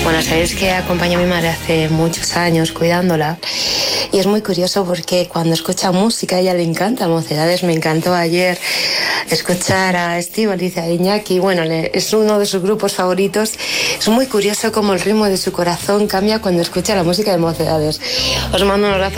Bueno, sabéis que acompañé a mi madre hace muchos años cuidándola y es muy curioso porque cuando escucha música a ella le encanta Mocedades. Me encantó ayer escuchar a Estíbaliz y a Iñaki. Bueno, es uno de sus grupos favoritos. Es muy curioso cómo el ritmo de su corazón cambia cuando escucha la música de Mocedades. Os mando un abrazo.